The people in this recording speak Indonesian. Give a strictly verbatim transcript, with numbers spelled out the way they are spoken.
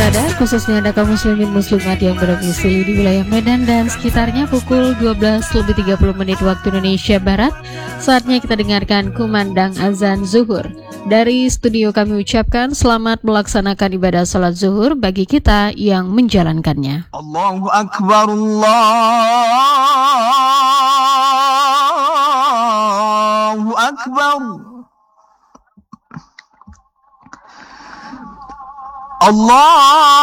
sadar, khususnya Anda kaum muslimin muslimat yang berdomisili di wilayah Medan dan sekitarnya, pukul dua belas lebih tiga puluh menit waktu Indonesia Barat. Saatnya kita dengarkan kumandang azan zuhur. Dari studio kami ucapkan selamat melaksanakan ibadah salat zuhur bagi kita yang menjalankannya. Allahu Akbar, Allahu Akbar. Allah